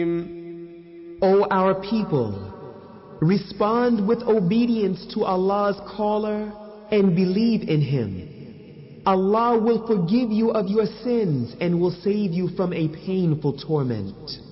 O our people, respond with obedience to Allah's caller and believe in Him. Allah will forgive you of your sins and will save you from a painful torment.